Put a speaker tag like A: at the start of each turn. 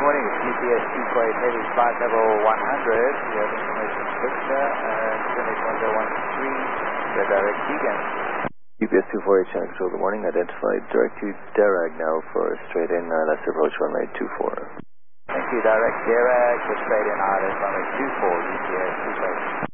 A: morning. It's UPS 248 heavy flight level 100. You have information Victor and 28113. You're direct Keegan.
B: UPS 248 Channel Control, good morning. Identified direct to Darag now for straight in last approach runway 24.
A: Thank you, direct Darag for straight in Island runway 24, UPS 248.